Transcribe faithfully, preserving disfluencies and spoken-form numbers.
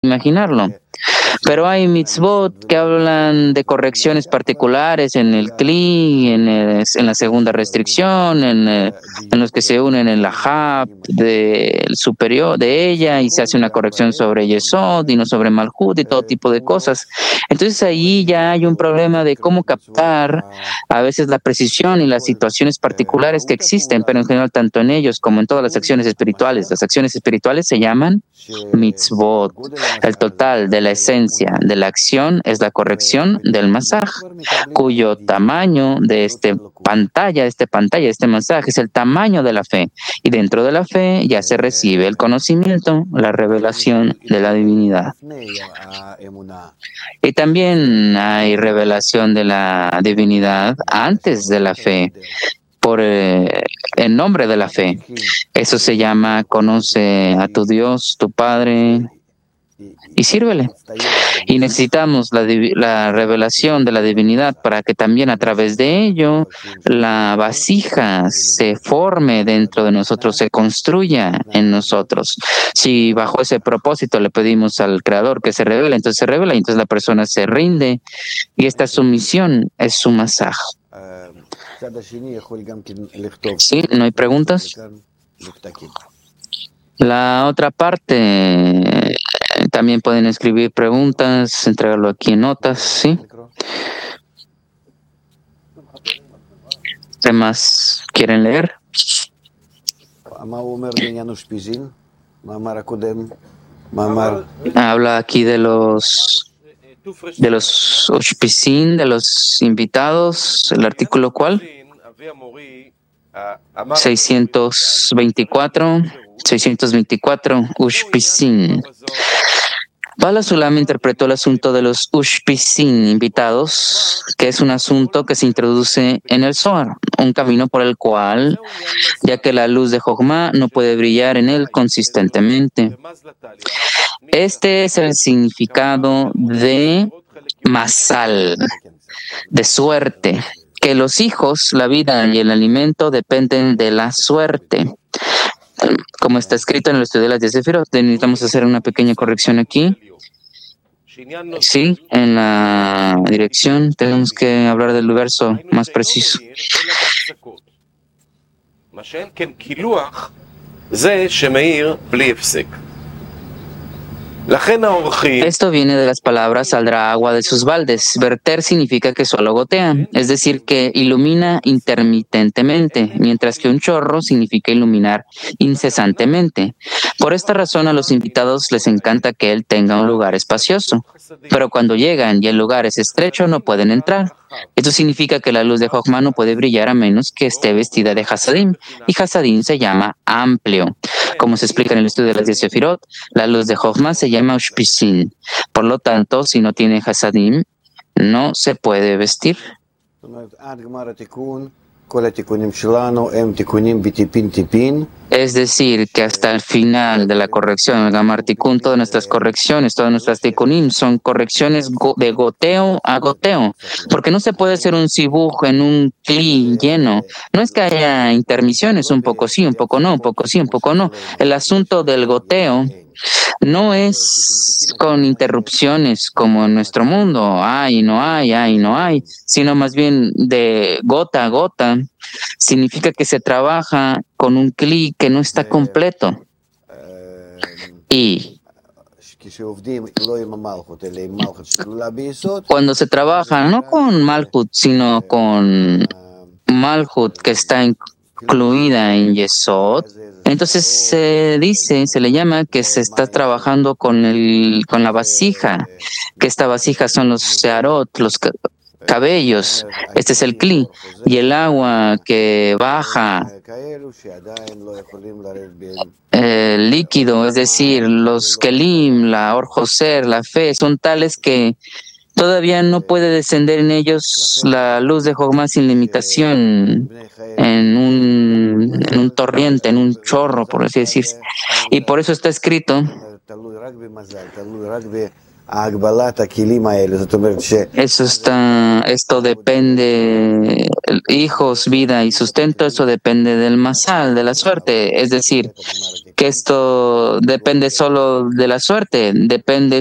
imaginarlo. Pero hay mitzvot que hablan de correcciones particulares en el Kli, en, el- en la segunda restricción, en, eh, en los que se unen en la Hab del superior de ella y se hace una corrección sobre Yesod y no sobre Malhut y todo tipo de cosas. Entonces ahí ya hay un problema de cómo captar a veces la precisión y las situaciones particulares que existen, pero en general tanto en ellos como en todas las acciones espirituales. Las acciones espirituales se llaman mitzvot. El total de la esencia de la acción es la corrección del masaj, cuyo tamaño de este pantalla, este pantalla, este mensaje es el tamaño de la fe. Y dentro de la fe ya se recibe el conocimiento, la revelación de la divinidad. Y también hay revelación de la divinidad antes de la fe, por eh, el nombre de la fe. Eso se llama conoce a tu Dios, tu Padre, y sírvele. Y necesitamos la, divi- la revelación de la divinidad para que también a través de ello la vasija se forme dentro de nosotros, se construya en nosotros. Si bajo ese propósito le pedimos al Creador que se revele, entonces se revela y entonces la persona se rinde y esta sumisión es su masaj. ¿Sí? ¿No hay preguntas? La otra parte, eh, también pueden escribir preguntas, entregarlo aquí en notas, ¿sí? ¿Qué más quieren leer? Habla aquí de los de los ushpisin, de los invitados. ¿El artículo cuál? seiscientos veinticuatro, seiscientos veinticuatro, ushpisin. Bala Sulam interpretó el asunto de los ushpisin invitados, que es un asunto que se introduce en el Zohar, un camino por el cual, ya que la luz de Jochma no puede brillar en él consistentemente. Este es el significado de masal, de suerte, que los hijos, la vida y el alimento dependen de la suerte. Como está escrito en el estudio de las diez Sefirot, necesitamos hacer una pequeña corrección aquí. Sí, en la dirección tenemos que hablar del verso más preciso. Esto viene de las palabras saldrá agua de sus baldes. Verter significa que solo gotea, es decir, que ilumina intermitentemente, mientras que un chorro significa iluminar incesantemente. Por esta razón a los invitados les encanta que él tenga un lugar espacioso, pero cuando llegan y el lugar es estrecho no pueden entrar. Esto significa que la luz de Jochma no puede brillar a menos que esté vestida de Hasadim, y Hasadim se llama amplio. Como se explica en el estudio de las diez Sefirot, la luz de Jochma se llama Ushpisin. Por lo tanto, si no tiene Hasadim, no se puede vestir. Es decir, que hasta el final de la corrección, el Gamar Tikkun, todas nuestras correcciones, todas nuestras Tikkunim son correcciones go- de goteo a goteo, porque no se puede hacer un sibuj en un cli lleno. No es que haya intermisiones, un poco sí, un poco no, un poco sí, un poco no. El asunto del goteo no es con interrupciones como en nuestro mundo, hay, no hay, hay, no hay, sino más bien de gota a gota. Significa que se trabaja con un clic que no está completo. Y cuando se trabaja no con Malhut, sino con Malhut que está incluida en Yesod, entonces se dice, se le llama que se está trabajando con el, con la vasija, que esta vasija son los searot, los ca- cabellos, este es el cli, y el agua que baja, el líquido, es decir, los kelim, la orjoser, la fe, son tales que todavía no puede descender en ellos la luz de Jochma sin limitación, en un, en un torrente, en un chorro, por así decirse. Y por eso está escrito Eso está, esto depende, hijos, vida y sustento, eso depende del masal, de la suerte. Es decir, que esto depende solo de la suerte, depende